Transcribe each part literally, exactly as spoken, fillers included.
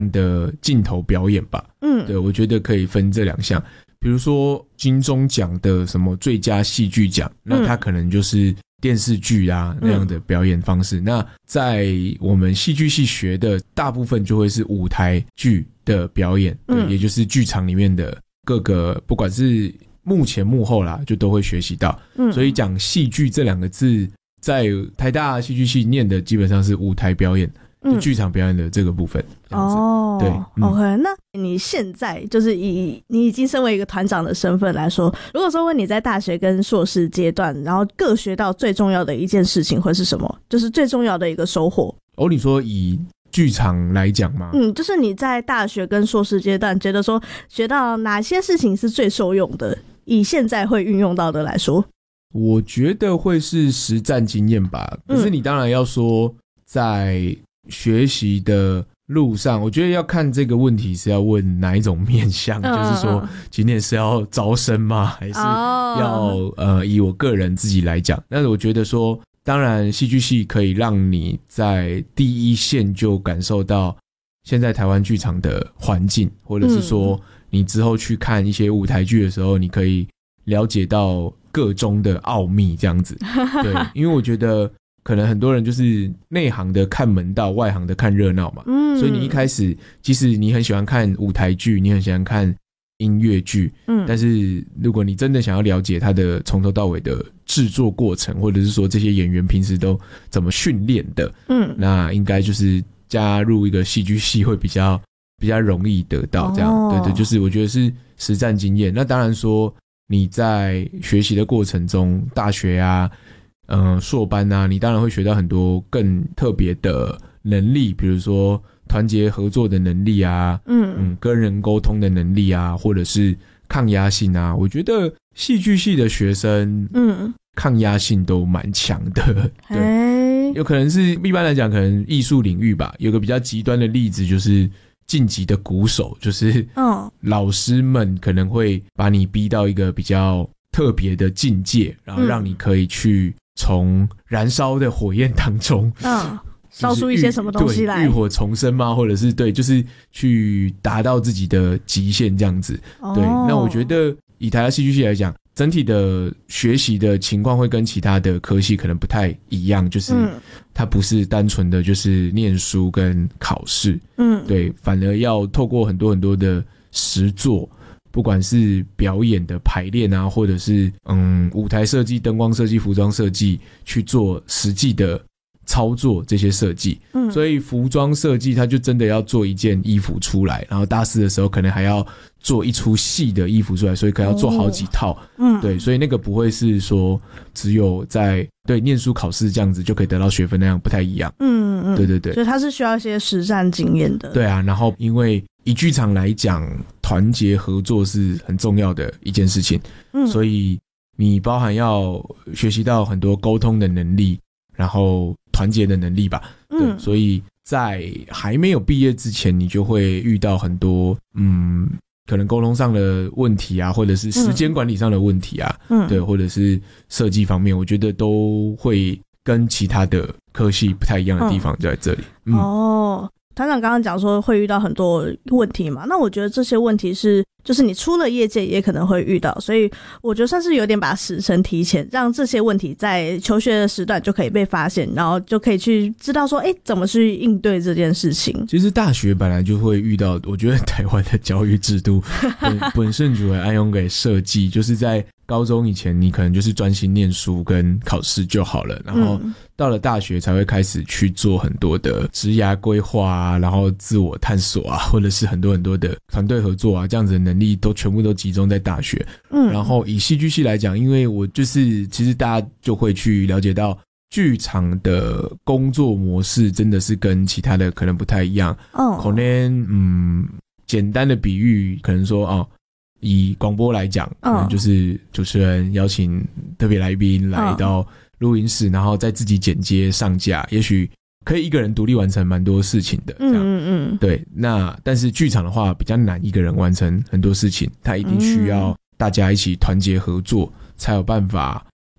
的镜头表演吧。嗯，对，我觉得可以分这两项。比如说金钟奖的什么最佳戏剧奖，那它可能就是电视剧啊那样的表演方式。嗯、那在我们戏剧系学的大部分就会是舞台剧的表演，嗯，也就是剧场里面的各个，不管是幕前幕后啦，就都会学习到。嗯，所以讲戏剧这两个字，在台大戏剧系念的基本上是舞台表演。就剧场表演的这个部分。 嗯、哦， 对、嗯、 ，OK， 那你现在就是以你已经身为一个团长的身份来说，如果说问你在大学跟硕士阶段，然后各学到最重要的一件事情会是什么？就是最重要的一个收获。 哦，你说以剧场来讲吗？ 嗯，就是你在大学跟硕士阶段觉得说学到哪些事情是最受用的，以现在会运用到的来说， 我觉得会是实战经验吧。可是你当然要说在学习的路上，我觉得要看这个问题是要问哪一种面向，嗯、就是说今天是要招生吗？还是要、哦、呃以我个人自己来讲，那我觉得说，当然戏剧系可以让你在第一线就感受到现在台湾剧场的环境，或者是说你之后去看一些舞台剧的时候，你可以了解到个中的奥秘这样子。对，因为我觉得可能很多人就是内行的看门道，外行的看热闹嘛。嗯，所以你一开始即使你很喜欢看舞台剧，你很喜欢看音乐剧，嗯，但是如果你真的想要了解它的从头到尾的制作过程，或者是说这些演员平时都怎么训练的，嗯，那应该就是加入一个戏剧系会比较比较容易得到这样。哦、对对，就是我觉得是实战经验。那当然说你在学习的过程中，大学啊。嗯、呃，硕班啊，你当然会学到很多更特别的能力，比如说团结合作的能力啊，嗯嗯，跟人沟通的能力啊，或者是抗压性啊。我觉得戏剧系的学生，嗯，抗压性都蛮强的，对，有可能是一般来讲，可能艺术领域吧。有个比较极端的例子就是晋级的鼓手，就是老师们可能会把你逼到一个比较特别的境界，然后让你可以去从燃烧的火焰当中，嗯， 烧出一些什么东西来， 浴火重生吗？或者是对，就是去达到自己的极限这样子。哦、对，那我觉得以台大戏剧系来讲，整体的学习的情况会跟其他的科系可能不太一样，就是它不是单纯的就是念书跟考试，嗯，对，反而要透过很多很多的实作。不管是表演的排练啊，或者是嗯舞台设计、灯光设计、服装设计，去做实际的操作这些设计。嗯，所以服装设计它就真的要做一件衣服出来，然后大四的时候可能还要做一出戏的衣服出来，所以可能要做好几套。嗯，对，所以那个不会是说只有在对念书考试这样子就可以得到学分那样，不太一样。嗯嗯，对对对， 所以它是需要一些实战经验的。 对啊，然后因为以剧场来讲，团结合作是很重要的一件事情，嗯，所以你包含要学习到很多沟通的能力，然后团结的能力吧，对，嗯，所以在还没有毕业之前，你就会遇到很多嗯，可能沟通上的问题啊，或者是时间管理上的问题啊，嗯，对，或者是设计方面，我觉得都会跟其他的科系不太一样的地方就在这里。嗯， 嗯哦。团长刚刚讲说会遇到很多问题嘛，那我觉得这些问题是就是你出了业界也可能会遇到，所以我觉得算是有点把时程提前，让这些问题在求学的时段就可以被发现，然后就可以去知道说诶怎么去应对这件事情。 其实大学本来就会遇到，我觉得台湾的教育制度本本身就会按用给设计，就是在高中以前你可能就是专心念书跟考试就好了，然后到了大学才会开始去做很多的职涯规划啊，然后自我探索啊，或者是很多很多的团队合作啊，这样子的能力都全部都集中在大学。嗯，然后以戏剧系来讲，因为我就是其实大家就会去了解到剧场的工作模式真的是跟其他的可能不太一样。哦，可能嗯简单的比喻可能说哦，以广播来讲，可能就是主持人邀请特别来宾来到录音室，然后再自己剪接上架，也许可以一个人独立完成蛮多事情的，这样。嗯嗯，对。那但是剧场的话比较难一个人完成很多事情，它一定需要大家一起团结合作，才有办法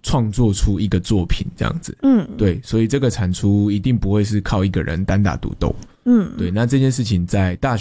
创作出一个作品这样子。 嗯， 对，所以这个产出一定不会是靠一个人单打独斗。 嗯， 对，那这件事情在大学